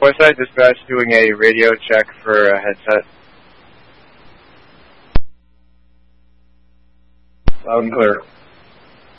Westside Dispatch doing a radio check for a headset. Loud and clear.